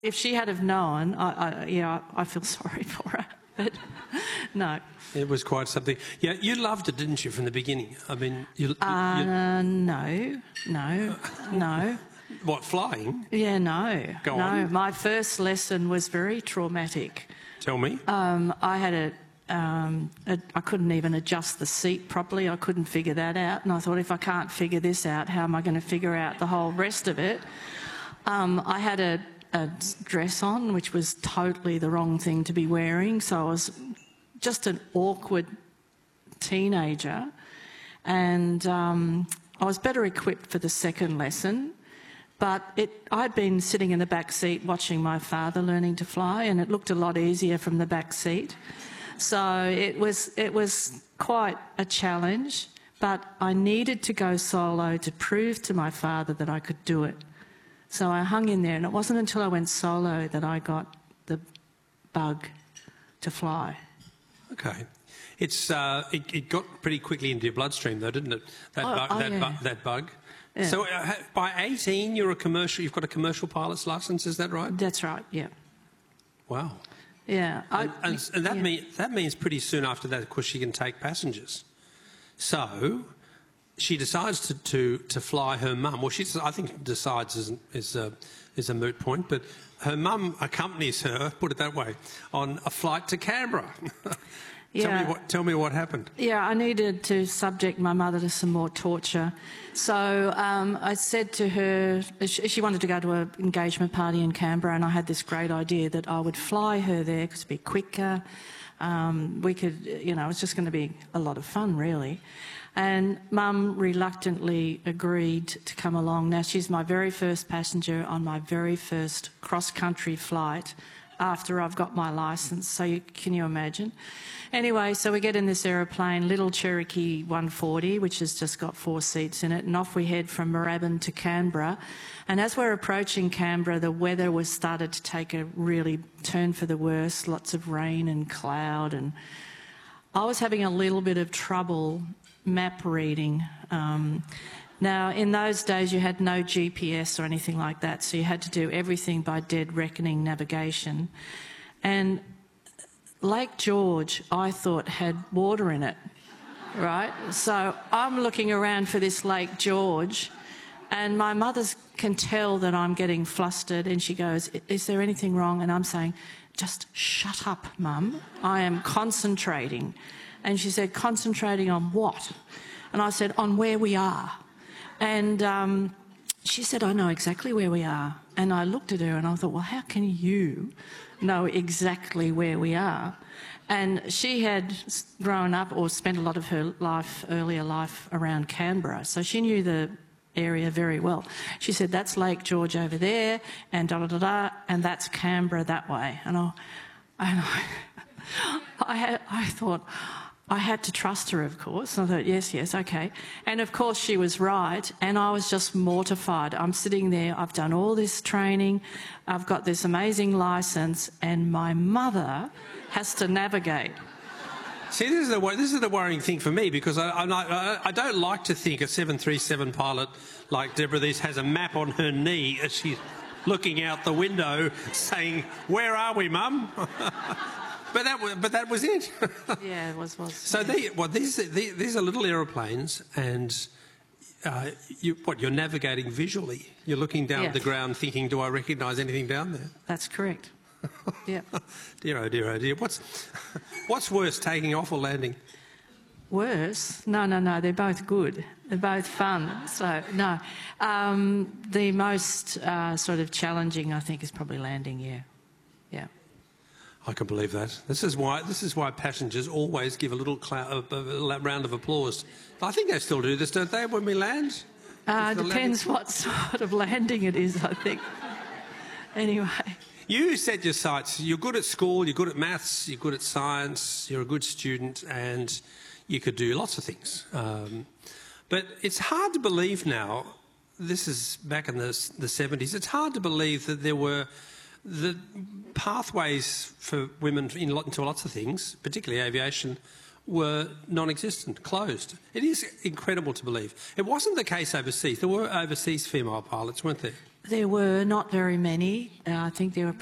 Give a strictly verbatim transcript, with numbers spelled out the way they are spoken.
If she had have known, I, I, yeah, I feel sorry for her, but no. It was quite something. Yeah, you loved it, didn't you, from the beginning? I mean, you... you, Uh, you... no, no, no. What, flying? Yeah, no. Go no. on. My first lesson was very traumatic. Tell me. Um, I had a, um, a... I couldn't even adjust the seat properly. I couldn't figure that out. And I thought, if I can't figure this out, how am I going to figure out the whole rest of it? Um, I had a... a dress on, which was totally the wrong thing to be wearing. So I was just an awkward teenager, and um, I was better equipped for the second lesson. But it, I'd been sitting in the back seat watching my father learning to fly, and it looked a lot easier from the back seat. So it was, it was quite a challenge, but I needed to go solo to prove to my father that I could do it. So I hung in there, and it wasn't until I went solo that I got the bug to fly. Okay. It's, uh, it, it got pretty quickly into your bloodstream, though, didn't it? That, Oh, bug, oh, that, yeah. bu that bug. Yeah. So uh, by eighteen, you're a commercial. You've got a commercial pilot's licence. Is that right? That's right. Yeah. Wow. Yeah. I, And, and, and that yeah. mean that means pretty soon after that, of course, she can take passengers. So she decides to, to, to fly her mum. Well, she I think decides is, is, a, is a moot point, but her mum accompanies her, put it that way, on a flight to Canberra. Yeah. Tell me what, tell me what happened. Yeah, I needed to subject my mother to some more torture. So um, I said to her, she, she wanted to go to an engagement party in Canberra, and I had this great idea that I would fly her there because it'd be quicker. Um, we could, you know, it was just going to be a lot of fun, really. And Mum reluctantly agreed to come along. Now, she's my very first passenger on my very first cross-country flight after I've got my licence, so you, can you imagine? Anyway, so we get in this aeroplane, little Cherokee one forty, which has just got four seats in it, and off we head from Moorabbin to Canberra. And as we're approaching Canberra, the weather was started to take a really turn for the worse, lots of rain and cloud, and I was having a little bit of trouble map reading. Um, now, in those days, you had no G P S or anything like that, so you had to do everything by dead reckoning navigation. And Lake George, I thought, had water in it, right? So I'm looking around for this Lake George, and my mother can tell that I'm getting flustered, and she goes, "Is there anything wrong?" And I'm saying, "Just shut up, Mum. I am concentrating." And she said, "Concentrating on what?" And I said, "On where we are." And um, she said, "I know exactly where we are." And I looked at her and I thought, well, how can you know exactly where we are? And she had grown up or spent a lot of her life, earlier life, around Canberra, so she knew the area very well. She said, "That's Lake George over there, and da da da da, and that's Canberra that way." And I, and I, I, had, I thought, I had to trust her, of course. I thought, yes, yes, okay. And of course she was right, and I was just mortified. I'm sitting there, I've done all this training, I've got this amazing licence, and my mother has to navigate. See, this is the this is the worrying thing for me, because I, I'm not, I, I don't like to think a seven thirty-seven pilot like Deborah These has a map on her knee as she's looking out the window saying, "Where are we, Mum?" But that was, but that was it. Yeah, it was. was so yeah. they, well, these, these these are little aeroplanes, and uh, you, what you're navigating visually. You're looking down Yeah. at the ground, thinking, "Do I recognise anything down there?" That's correct. Yeah. Dear, oh dear, oh dear. What's what's worse, taking off or landing? Worse? No, no, no. They're both good. They're both fun. So no, um, the most uh, sort of challenging, I think, is probably landing. Yeah, yeah. I can believe that. This is why this is why passengers always give a little clou- a, a round of applause. I think they still do this, don't they, when we land? Uh, the depends landing... what sort of landing it is, I think. Anyway. You set your sights. You're good at school, you're good at maths, you're good at science, you're a good student, and you could do lots of things. Um, but it's hard to believe now, this is back in the, the seventies, it's hard to believe that there were the pathways for women in, into lots of things, particularly aviation, were non-existent, closed. It is incredible to believe. It wasn't the case overseas. There were overseas female pilots, weren't there? There were not very many. Uh, I think there were